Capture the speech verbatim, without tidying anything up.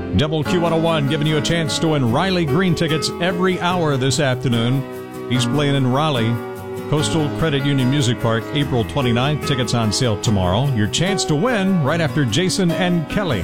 Double Q one oh one giving you a chance to win Riley Green tickets every hour this afternoon. He's playing in Raleigh, Coastal Credit Union Music Park, April twenty-ninth. Tickets on sale tomorrow. Your chance to win right after Jason and Kelly.